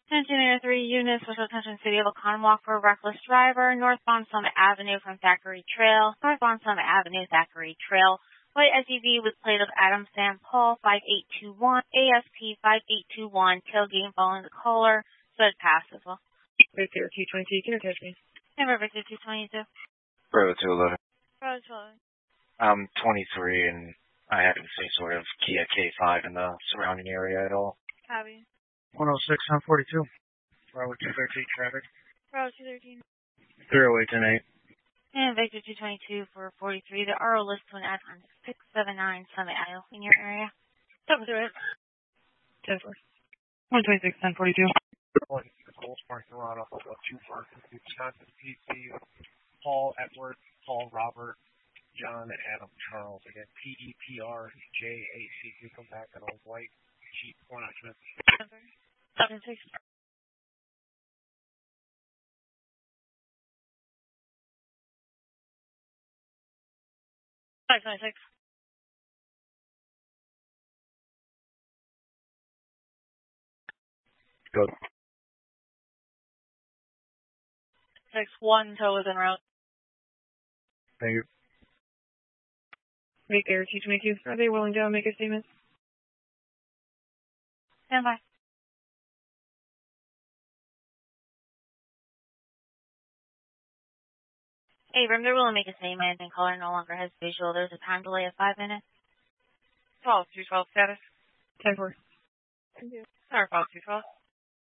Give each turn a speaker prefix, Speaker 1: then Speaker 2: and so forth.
Speaker 1: Center 3 units with attention City of Oconomowoc for a reckless driver, northbound Summit Avenue from Thackeray Trail, northbound Summit Avenue, Thackeray Trail. White SUV with plate of Adam Sam Paul 5821, ASP 5821, tailgate following the caller, sped pass as well.
Speaker 2: Victor 222, can you touch me?
Speaker 1: Number Victor 222.
Speaker 3: Bravo 211.
Speaker 1: Bravo 211.
Speaker 3: I'm 23 and I haven't seen sort of Kia K5 in the surrounding area at all.
Speaker 1: Copy.
Speaker 4: 106 on 42. Bravo 213 traffic.
Speaker 1: Bravo 213.
Speaker 4: 308 10-8.
Speaker 1: And Victor 222 for 43. The RO list to an add on 679 Summit Isle in your area. Talk through it.
Speaker 2: 10-4. 126 1042.
Speaker 4: Coles Park Garage off of 2 Wisconsin PC. Paul Edward, Paul Robert, John Adam Charles. Again, PEPRJAC. You come back on Old White Jeep 100.
Speaker 1: 76. 526.
Speaker 4: Go.
Speaker 1: 6-1, tow is en route.
Speaker 4: Thank you.
Speaker 2: Victor 222, are they willing to make a statement?
Speaker 1: Stand by. Abram, they're willing to make a statement and caller no longer has visual. There's a time delay of 5 minutes. 12, 212 status.
Speaker 2: 10-4.
Speaker 1: Sorry, 12, 212.